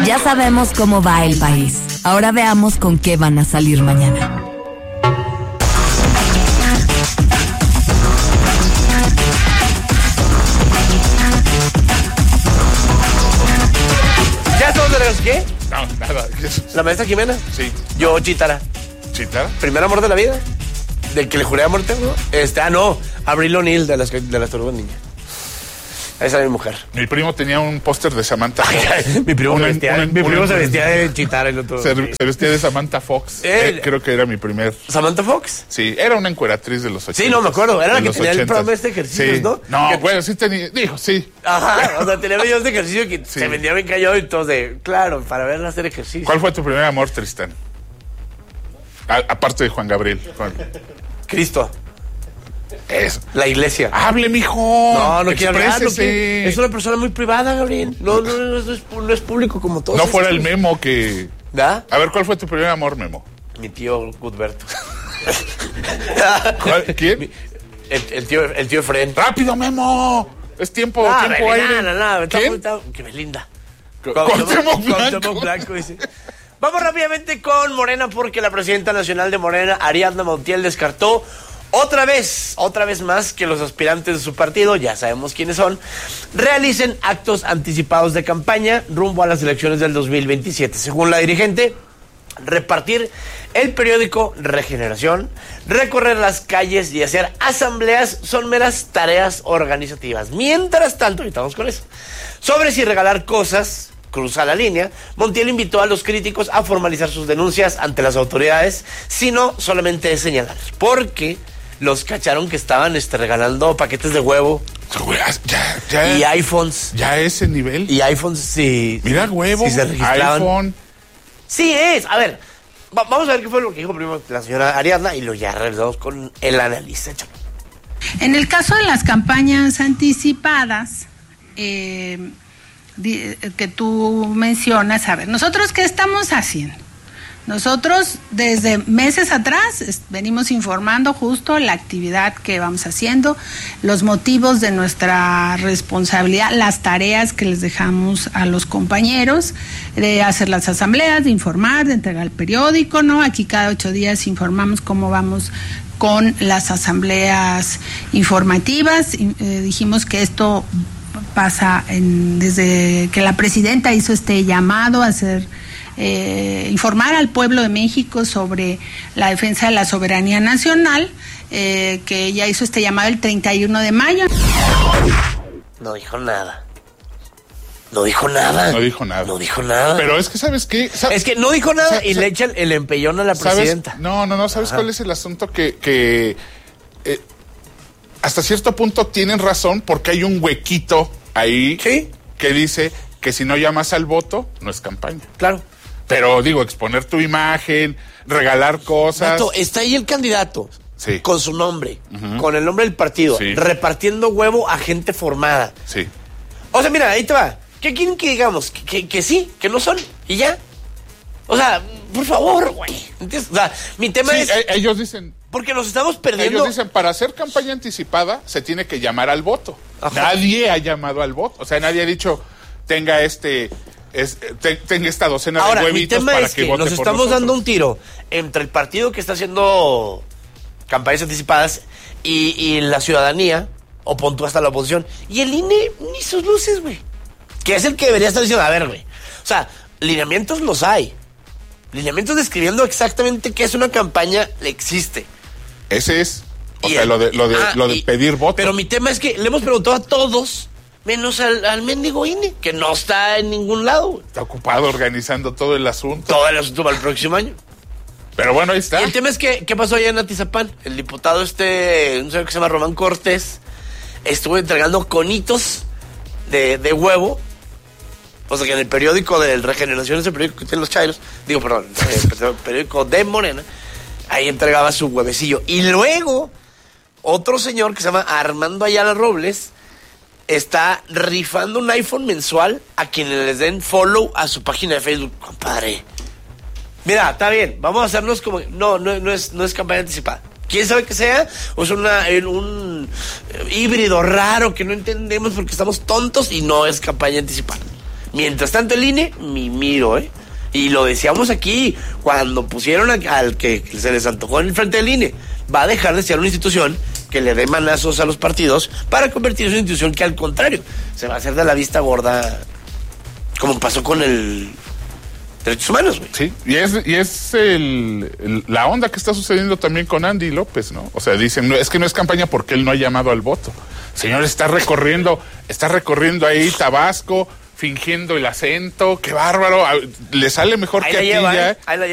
Ya sabemos cómo va el país. Ahora veamos con qué van a salir mañana. ¿Ya estamos de regreso? ¿Qué? No, nada. ¿La maestra Jimena? Sí. Yo, Chitara. ¿Chitara? ¿Primer amor de la vida? ¿Del que le juré amor tengo? No. Abril O'Neil de las Tortugas Ninja. Esa es mi mujer. Mi primo tenía un póster de Samantha Fox. Mi primo se vestía de Chitara y lo todo. Se vestía de Samantha Fox. Creo que era mi primer. ¿Samantha Fox? Sí, era una encueratriz de los 80. Sí, no me acuerdo. Era la que tenía 80s. el programa de ejercicios, sí. ¿no? No, bueno, sí tenía. Dijo, sí. Ajá, o sea, tenía videos de ejercicio que se vendía bien callado y todo de. Claro, para verla hacer ejercicio. ¿Cuál fue tu primer amor, Tristán? Aparte de Juan Gabriel. Cristo. Eso. La iglesia. ¡Hable, mijo! No quiero hablar. Exprésese. Es una persona muy privada, Gabriel. No es público como todos. No fuera el Memo que... ¿Da? A ver, ¿cuál fue tu primer amor, Memo? Mi tío Gudberto. ¿Quién? El tío Efren. ¡Rápido, Memo! Es tiempo aire. ¿Quién? Que Belinda. Cuauhtémoc Blanco, dice. Vamos rápidamente con Morena porque la presidenta nacional de Morena, Ariadna Montiel, descartó otra vez más que los aspirantes de su partido, ya sabemos quiénes son, realicen actos anticipados de campaña rumbo a las elecciones del 2027. Según la dirigente, repartir el periódico Regeneración, recorrer las calles y hacer asambleas son meras tareas organizativas. Mientras tanto, ahorita vamos con eso, sobre si regalar cosas cruza la línea, Montiel invitó a los críticos a formalizar sus denuncias ante las autoridades, sino solamente señalar, porque los cacharon que estaban regalando paquetes de huevo ya, y iPhones. Ya ese nivel. Y iPhones, sí. Mira, huevo, sí se registraban. iPhone. Sí es. A ver, vamos a ver qué fue lo que dijo primero la señora Ariadna y lo ya realizamos con el analista. En el caso de las campañas anticipadas, que tú mencionas, a ver, ¿nosotros qué estamos haciendo? Nosotros desde meses atrás venimos informando justo la actividad que vamos haciendo, los motivos de nuestra responsabilidad, las tareas que les dejamos a los compañeros, de hacer las asambleas, de informar, de entregar el periódico, ¿no? Aquí cada 8 días informamos cómo vamos con las asambleas informativas. Dijimos que esto pasa desde que la presidenta hizo este llamado a hacer informar al pueblo de México sobre la defensa de la soberanía nacional, que ella hizo este llamado el 31 de mayo. No dijo nada. No dijo nada. Pero es que, ¿sabes qué? Es que no dijo nada y le echa el empellón a la presidenta. No, ¿sabes cuál es el asunto? Que hasta cierto punto tienen razón porque hay un huequito ahí que dice que si no llamas al voto, no es campaña. Claro. Pero digo, exponer tu imagen, regalar cosas. Nato, está ahí el candidato. Sí. Con su nombre, con el nombre del partido, repartiendo huevo a gente formada. Sí. O sea, mira, ahí te va. ¿Qué quieren que digamos? Que sí, que no son, y ya. O sea, por favor, güey. ¿Entiendes? O sea, mi tema es... ellos dicen... Porque nos estamos perdiendo... Ellos dicen, para hacer campaña anticipada, se tiene que llamar al voto. Ajá. Nadie ha llamado al voto. O sea, nadie ha dicho, tenga esta docena de huevitos para que vote por nosotros. Nos estamos dando un tiro entre el partido que está haciendo campañas anticipadas y la ciudadanía, o pon tú hasta la oposición, y el INE ni sus luces, güey. Que es el que debería estar diciendo, a ver, güey. O sea, lineamientos los hay. Lineamientos describiendo exactamente qué es una campaña existe. Ese es. O sea, lo de pedir votos. Pero mi tema es que le hemos preguntado a todos, menos al mendigo INE, que no está en ningún lado. Está ocupado organizando todo el asunto. Todo el asunto para el próximo año. Pero bueno, ahí está. Y el tema es que, ¿qué pasó allá en Atizapán? El diputado un señor que se llama Román Cortés, estuvo entregando conitos de huevo. O sea, que en el periódico de Regeneración, ese periódico que tienen los chairos, el periódico de Morena, ahí entregaba su huevecillo. Y luego, otro señor que se llama Armando Ayala Robles está rifando un iPhone mensual a quienes les den follow a su página de Facebook. Compadre, mira, está bien, vamos a hacernos como... No es campaña anticipada. ¿Quién sabe que sea? O es un híbrido raro que no entendemos porque estamos tontos y no es campaña anticipada. Mientras tanto el INE, miro, Y lo decíamos aquí, cuando pusieron al que se les antojó en el frente del INE, va a dejar de ser una institución que le dé manazos a los partidos para convertirse en una institución que al contrario, se va a hacer de la vista gorda, como pasó con el Derechos Humanos, güey. Sí, y es la onda que está sucediendo también con Andy López, ¿no? O sea, dicen, no, es que no es campaña porque él no ha llamado al voto. Señor, está recorriendo ahí Tabasco, fingiendo el acento, qué bárbaro, le sale mejor Ahí que la a ti lleva, ya. Ahí la